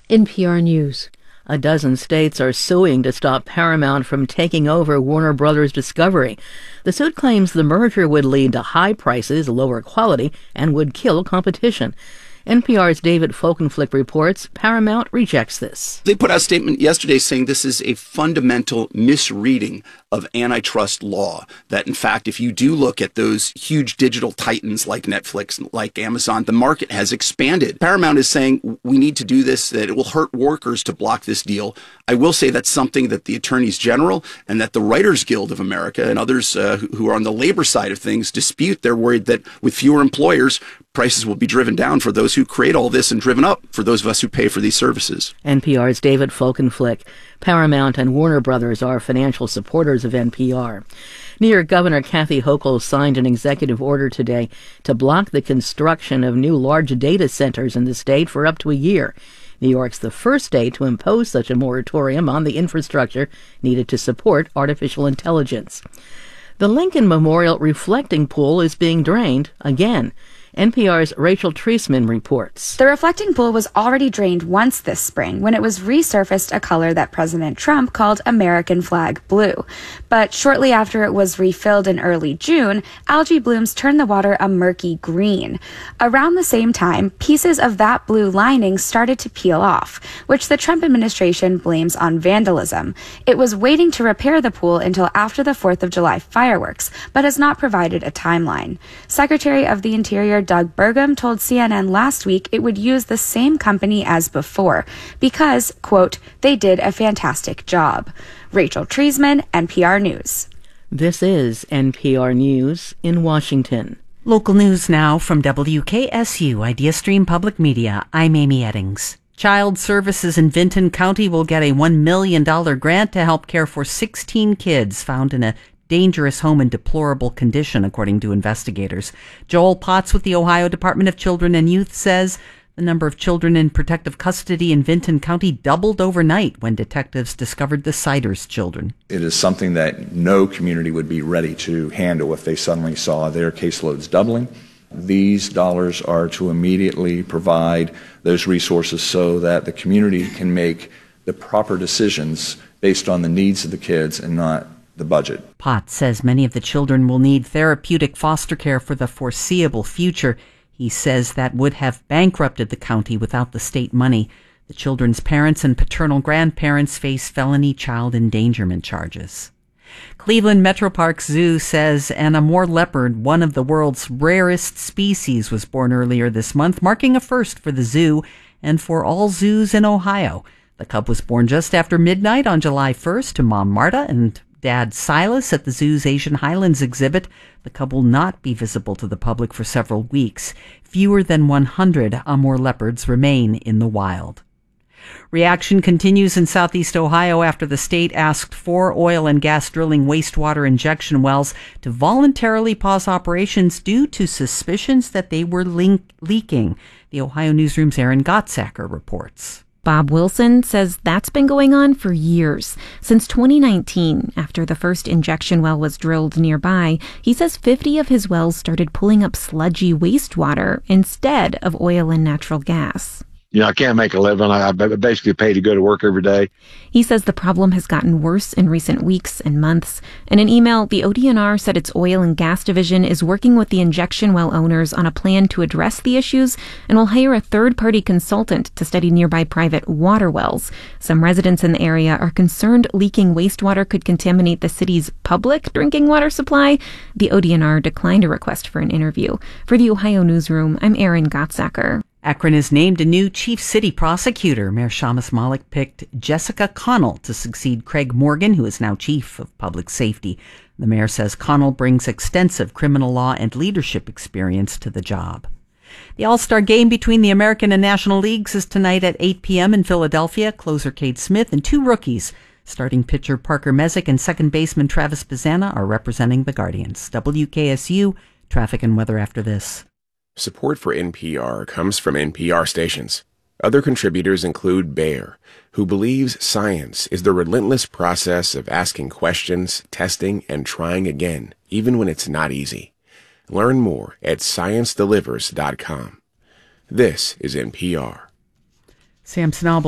NPR News. A dozen states are suing to stop Paramount from taking over Warner Brothers Discovery. The suit claims the merger would lead to high prices, lower quality, and would kill competition. NPR's David Folkenflik reports Paramount rejects this. They put out a statement yesterday saying this is a fundamental misreading of antitrust law, that in fact, if you do look at those huge digital titans like Netflix, like Amazon, the market has expanded. Paramount is saying we need to do this, that it will hurt workers to block this deal. I will say that's something that the attorneys general and that the Writers Guild of America and others who are on the labor side of things dispute. They're worried that with fewer employers, prices will be driven down for those who create all this and driven up for those of us who pay for these services. NPR's David Folkenflik. Paramount and Warner Brothers are financial supporters of NPR. New York Governor Kathy Hochul signed an executive order today to block the construction of new large data centers in the state for up to a year. New York's the first state to impose such a moratorium on the infrastructure needed to support artificial intelligence. The Lincoln Memorial Reflecting Pool is being drained again. NPR's Rachel Treisman reports. The reflecting pool was already drained once this spring when it was resurfaced a color that President Trump called American flag blue. But shortly after it was refilled in early June, algae blooms turned the water a murky green. Around the same time, pieces of that blue lining started to peel off, which the Trump administration blames on vandalism. It was waiting to repair the pool until after the 4th of July fireworks, but has not provided a timeline. Secretary of the Interior Doug Burgum told CNN last week it would use the same company as before because, quote, they did a fantastic job. Rachel Treisman, NPR News. This is NPR News in Washington. Local news now from WKSU Idea Stream Public Media. I'm Amy Eddings. Child Services in Vinton County will get a $1 million grant to help care for 16 kids found in a dangerous home in deplorable condition, according to investigators. Joel Potts with the Ohio Department of Children and Youth says the number of children in protective custody in Vinton County doubled overnight when detectives discovered the Siders children. It is something that no community would be ready to handle if they suddenly saw their caseloads doubling. These dollars are to immediately provide those resources so that the community can make the proper decisions based on the needs of the kids and not the budget. Potts says many of the children will need therapeutic foster care for the foreseeable future. He says that would have bankrupted the county without the state money. The children's parents and paternal grandparents face felony child endangerment charges. Cleveland Metroparks Zoo says an Amur leopard, one of the world's rarest species, was born earlier this month, marking a first for the zoo and for all zoos in Ohio. The cub was born just after midnight on July 1st to Mom Marta and Dad Silas at the zoo's Asian Highlands exhibit. The cub will not be visible to the public for several weeks. Fewer than 100 Amur leopards remain in the wild. Reaction continues in southeast Ohio after the state asked 4 oil and gas drilling wastewater injection wells to voluntarily pause operations due to suspicions that they were leaking. The Ohio Newsroom's Aaron Gottsacker reports. Bob Wilson says that's been going on for years. Since 2019, after the first injection well was drilled nearby, he says 50 of his wells started pulling up sludgy wastewater instead of oil and natural gas. You know, I can't make a living. I basically pay to go to work every day. He says the problem has gotten worse in recent weeks and months. In an email, the ODNR said its oil and gas division is working with the injection well owners on a plan to address the issues and will hire a third-party consultant to study nearby private water wells. Some residents in the area are concerned leaking wastewater could contaminate the city's public drinking water supply. The ODNR declined a request for an interview. For the Ohio Newsroom, I'm Aaron Gottsacker. Akron has named a new chief city prosecutor. Mayor Shamus Malik picked Jessica Connell to succeed Craig Morgan, who is now chief of public safety. The mayor says Connell brings extensive criminal law and leadership experience to the job. The All-Star game between the American and National Leagues is tonight at 8 p.m. in Philadelphia. Closer Cade Smith and 2 rookies, starting pitcher Parker Messick and second baseman Travis Bazzana, are representing the Guardians. WKSU, traffic and weather after this. Support for NPR comes from NPR stations. Other contributors include Bayer, who believes science is the relentless process of asking questions, testing, and trying again, even when it's not easy. Learn more at ScienceDelivers.com. This is NPR. Sam Snobble